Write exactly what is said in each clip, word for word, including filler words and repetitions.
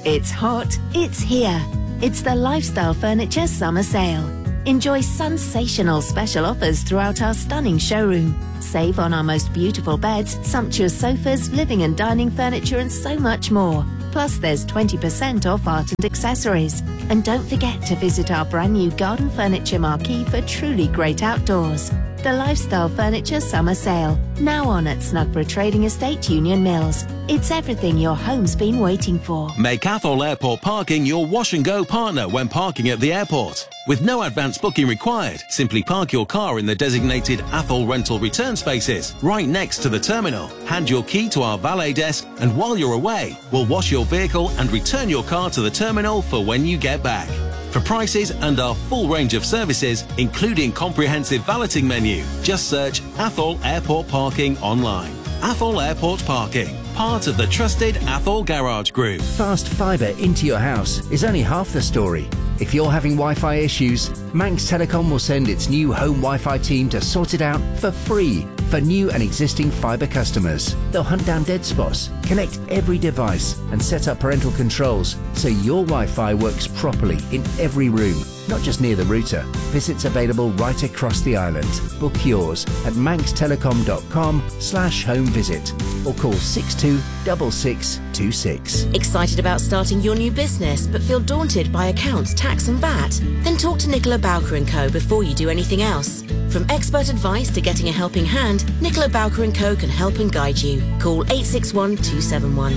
It's hot, it's here. It's the Lifestyle Furniture Summer Sale. Enjoy sensational special offers throughout our stunning showroom. Save on our most beautiful beds, sumptuous sofas, living and dining furniture and so much more. Plus there's twenty percent off art and accessories. And don't forget to visit our brand new garden furniture marquee for truly great outdoors. The Lifestyle Furniture Summer Sale. Now on at Snugborough Trading Estate, Union Mills. It's everything your home's been waiting for. Make Athol Airport Parking your wash and go partner when parking at the airport. With no advance booking required, simply park your car in the designated Athol rental return spaces right next to the terminal. Hand your key to our valet desk, and while you're away, we'll wash your vehicle and return your car to the terminal for when you get back. For prices and our full range of services, including comprehensive valeting menu, just search Athol Airport Parking online. Athol Airport Parking, part of the trusted Athol Garage Group. Fast fibre into your house is only half the story. If you're having Wi-Fi issues, Manx Telecom will send its new home Wi-Fi team to sort it out for free for new and existing fibre customers. They'll hunt down dead spots, connect every device and set up parental controls so your Wi-Fi works properly in every room, not just near the router. Visits available right across the island. Book yours at manxtelecom.com slash home visit or call six two six six two six. Excited about starting your new business but feel daunted by accounts, tax and V A T? Then talk to Nicola Bowker and Co before you do anything else. From expert advice to getting a helping hand, Nicola Bowker and Co can help and guide you. Call eight six one two seven one.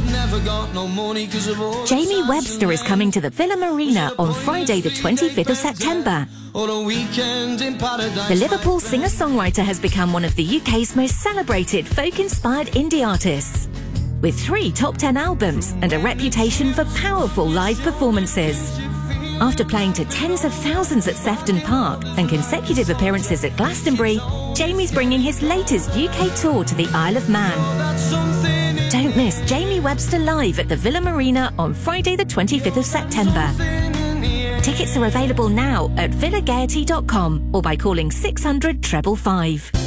Jamie Webster is coming to the Villa Marina on Friday the twenty-fifth of September. The Liverpool singer-songwriter has become one of the U K's most celebrated folk-inspired indie artists. With three top ten albums and a reputation for powerful live performances. After playing to tens of thousands at Sefton Park and consecutive appearances at Glastonbury, Jamie's bringing his latest U K tour to the Isle of Man. Don't miss Jamie Webster live at the Villa Marina on Friday the twenty-fifth of September. Tickets are available now at villa gaiety dot com or by calling six hundred treble five.